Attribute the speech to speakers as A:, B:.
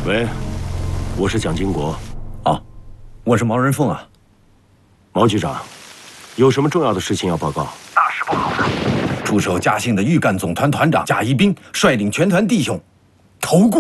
A: 喂，我是蒋经国。
B: 哦，我是毛人凤啊。
A: 毛局长，有什么重要的事情要报告？
C: 大事不好了！
B: 出手嘉兴的豫赣总团团长贾一兵率领全团弟兄投顾。